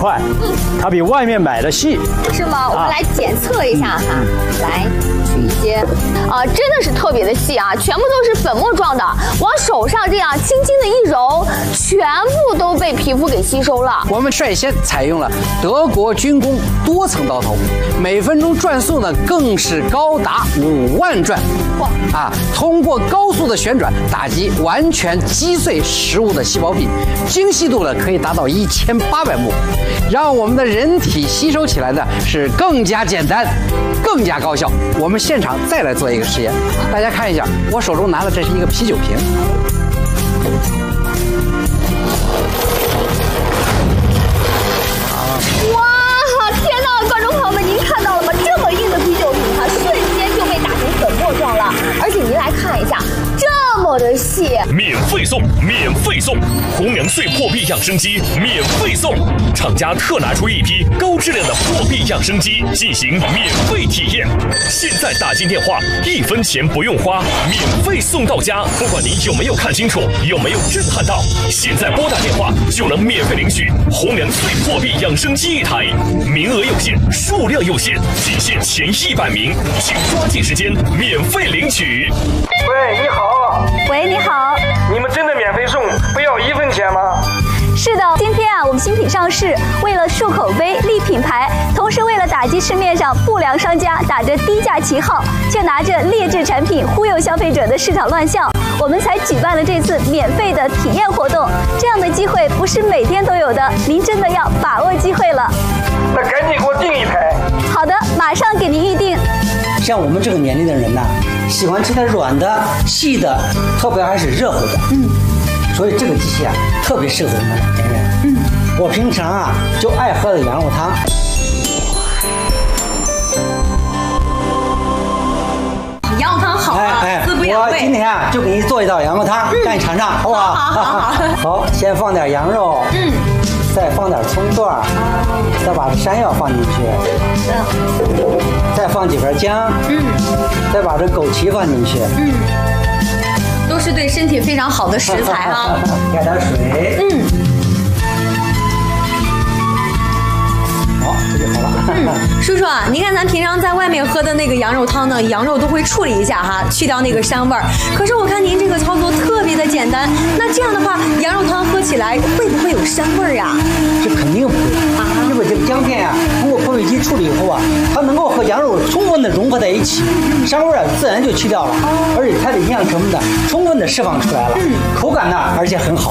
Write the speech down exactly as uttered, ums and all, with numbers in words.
块，嗯，它比外面买的细， 是吗？我们来检测一下哈，来取一些，啊，真的是特别的细啊，全部都是粉末状的，往手上这样轻轻的一揉，全部都被皮肤给吸收了。 我们率先采用了德国军工多层刀头，每分钟转速呢更是高达五万转，哇啊！通过高速的旋转打击，完全击碎食物的细胞壁，精细度呢可以达到一千八百目，让我们的人体吸收起来呢是更加简单，更加高效。我们现场再来做一个实验，大家看一下，我手中拿的这是一个啤酒瓶。 哇，天哪，观众朋友们，您看到了吗？这么硬的啤酒瓶，它瞬间就被打成粉末状了，而且您来看一下，这么的细， 免费送，免费送，红娘碎破壁养生机免费送，厂家特拿出一批高质量的破壁养生机进行免费体验，现在打进电话，一分钱不用花，免费送到家。不管您有没有看清楚，有没有震撼到，现在拨打电话就能免费领取红娘碎破壁养生机一台，名额有限，数量有限，仅限前一百名，请抓紧时间免费领取。 喂，你好。 喂，你好。 你们真的免费送，不要一分钱吗？ 是的，今天啊，我们新品上市，为了树口碑、立品牌，同时为了打击市面上不良商家打着低价旗号，却拿着劣质产品忽悠消费者的市场乱象，我们才举办了这次免费的体验活动。这样的机会不是每天都有的，您真的要把握机会了。 那赶紧给我订一台。 好的，马上给您预定。 像我们这个年龄的人呢，喜欢吃点软的、细的，特别还是热乎的。嗯，所以这个机器啊，特别适合我们老年人。嗯，我平常啊就爱喝的羊肉汤。 羊肉汤好啊， 哎哎， 滋补养胃。 我今天啊就给你做一道羊肉汤，嗯、让你尝尝，好不好？ 好好好。 好，先放点羊肉。嗯。再放点葱段，哦，再把山药放进去， 嗯， 再放几片姜，嗯，再把这枸杞放进去， 嗯，都是对身体非常好的食材哈。 加点水，嗯，好，这就好了。 嗯，叔叔啊，您看咱平常在外面喝的那个羊肉汤呢，羊肉都会处理一下哈，去掉那个膻味儿。可是我看您这个操作特别的简单，那这样的话，羊肉汤喝起来会不会有膻味儿啊？ 这肯定不会啊，因为这个姜片啊，通过破壁机处理以后啊，它能够和羊肉充分的融合在一起，膻味儿啊自然就去掉了，而且它的营养成分呢充分的释放出来了，口感呢而且很好。